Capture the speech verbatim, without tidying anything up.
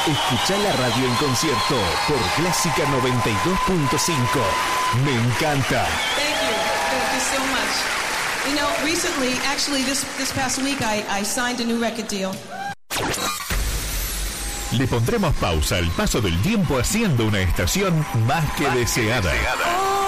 Escuchá la radio en concierto por Clásica noventa y dos punto cinco. Me encanta. Thank you. Thank you so much. You know, recently, actually this this past week I, I signed a new record deal. Le pondremos pausa al paso del tiempo haciendo una estación más que más deseada. Que deseada.